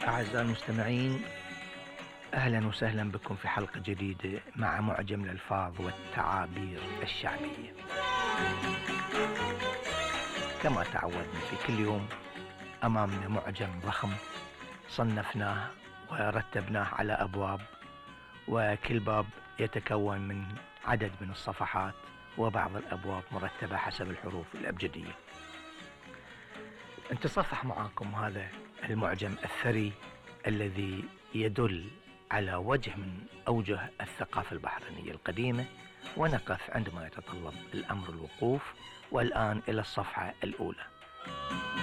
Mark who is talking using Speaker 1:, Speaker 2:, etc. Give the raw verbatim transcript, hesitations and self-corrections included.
Speaker 1: أعزائي المستمعين، أهلا وسهلا بكم في حلقة جديدة مع معجم الألفاظ والتعابير الشعبية. كما تعودنا في كل يوم أمامنا معجم ضخم صنفناه ورتبناه على أبواب، وكل باب يتكون من عدد من الصفحات، وبعض الأبواب مرتبة حسب الحروف الأبجدية. نتصفح معاكم هذا المعجم الثري الذي يدل على وجه من أوجه الثقافة البحرينية القديمة، ونقف عندما يتطلب الأمر الوقوف. والآن إلى الصفحة الأولى.